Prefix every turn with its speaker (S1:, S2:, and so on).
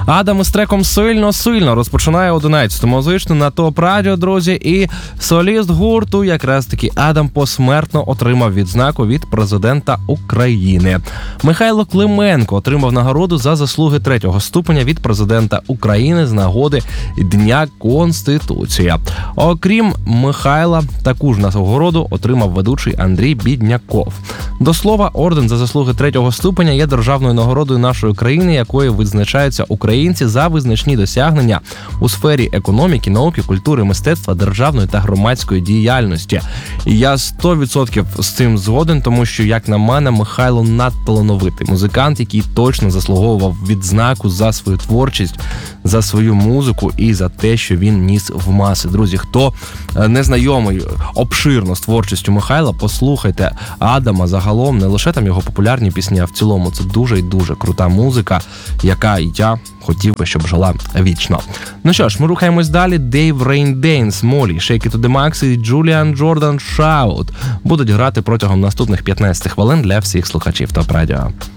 S1: Адам із треком «Сильно-сильно» розпочинає 11-му музично на ТОП Радіо, друзі. І соліст гурту, якраз таки Адам, посмертно отримав відзнаку від президента України. Михайло Клименко отримав нагороду за заслуги 3-го ступеня від президента України з нагоди Дня Конституції. Окрім Михайла, таку ж нагороду отримав ведучий Андрій Бідняков. До слова, орден за заслуги 3-го ступеня є державною нагородою нашої країни, якою визначаються українці за визначні досягнення у сфері економіки, науки, культури, мистецтва, державної та громадської діяльності. І я 100% з цим згоден, тому що, як на мене, Михайло надталановитий музикант, який точно заслуговував відзнаку за свою творчість, за свою музику і за те, що він ніс в маси. Друзі, хто не знайомий обширно з творчістю Михайла, послухайте Адама загалом, не лише там його популярні пісні, а в цілому це дуже і дуже крута музика, яка я хотів би, щоб жила вічно. Ну що ж, ми рухаємось далі. Dave Rain Dance, Молі, Shake It To The Max і Джуліан Джордан Shout будуть грати протягом наступних 15 хвилин для всіх слухачів ТОП Радіо.